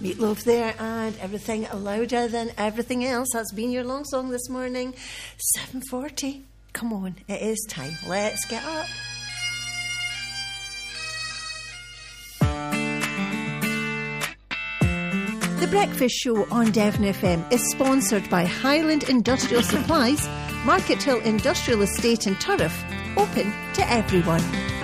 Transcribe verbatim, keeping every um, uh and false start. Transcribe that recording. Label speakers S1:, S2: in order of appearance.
S1: Meatloaf there, and Everything Louder Than Everything Else. That's been your long song this morning. seven forty. Come on, it is time. Let's get up. The Breakfast Show on Devon F M is sponsored by Highland Industrial Supplies, Market Hill Industrial Estate in Turriff, open to everyone.